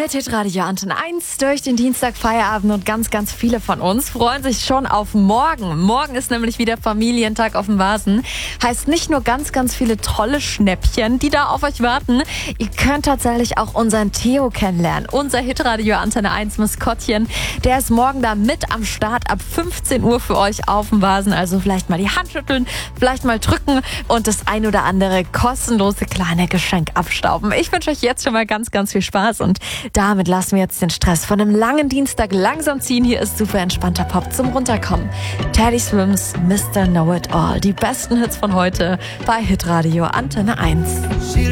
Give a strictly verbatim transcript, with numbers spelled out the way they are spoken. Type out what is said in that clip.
Mit Hitradio Antenne eins durch den Dienstag Feierabend und ganz, ganz viele von uns freuen sich schon auf morgen. Morgen ist nämlich wieder Familientag auf dem Vasen. Heißt nicht nur ganz, ganz viele tolle Schnäppchen, die da auf euch warten. Ihr könnt tatsächlich auch unseren Theo kennenlernen. Unser Hitradio Antenne eins Maskottchen. Der ist morgen da mit am Start ab fünfzehn Uhr für euch auf dem Vasen. Also vielleicht mal die Hand schütteln, vielleicht mal drücken und das ein oder andere kostenlose kleine Geschenk abstauben. Ich wünsche euch jetzt schon mal ganz, ganz viel Spaß und damit lassen wir jetzt den Stress von einem langen Dienstag langsam ziehen. Hier ist super entspannter Pop zum Runterkommen. Teddy Swims, Mister Know It All. Die besten Hits von heute bei Hitradio Antenne eins.